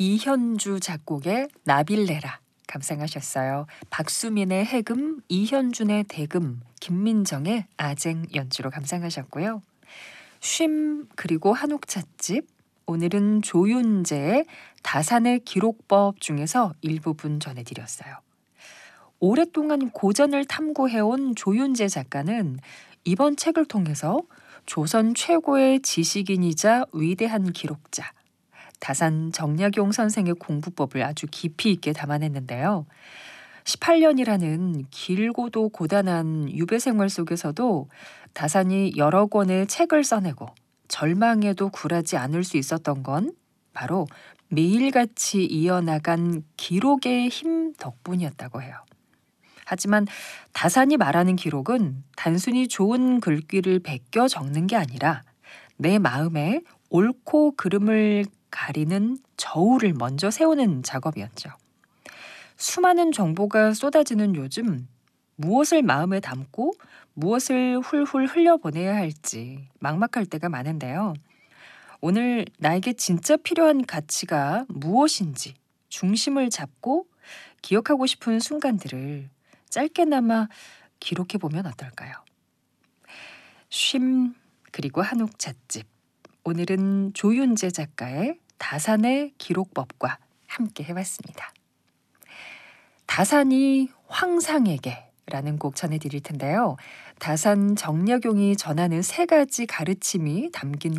이현주 작곡의 나빌레라 감상하셨어요. 박수민의 해금, 이현준의 대금, 김민정의 아쟁 연주로 감상하셨고요. 쉼 그리고 한옥 찻집, 오늘은 조윤재의 다산의 기록법 중에서 일부분 전해드렸어요. 오랫동안 고전을 탐구해온 조윤재 작가는 이번 책을 통해서 조선 최고의 지식인이자 위대한 기록자, 다산 정약용 선생의 공부법을 아주 깊이 있게 담아냈는데요. 18년이라는 길고도 고단한 유배 생활 속에서도 다산이 여러 권의 책을 써내고 절망에도 굴하지 않을 수 있었던 건 바로 매일같이 이어나간 기록의 힘 덕분이었다고 해요. 하지만 다산이 말하는 기록은 단순히 좋은 글귀를 베껴 적는 게 아니라 내 마음에 옳고 그름을 가리는 저울을 먼저 세우는 작업이었죠. 수많은 정보가 쏟아지는 요즘 무엇을 마음에 담고 무엇을 훌훌 흘려보내야 할지 막막할 때가 많은데요. 오늘 나에게 진짜 필요한 가치가 무엇인지 중심을 잡고 기억하고 싶은 순간들을 짧게나마 기록해보면 어떨까요? 쉼 그리고 한옥 찻집, 오늘은 조윤재 작가의 다산의 기록법과 함께 해봤습니다. 다산이 황상에게 라는 곡 전해드릴 텐데요. 다산 정약용이 전하는 세 가지 가르침이 담긴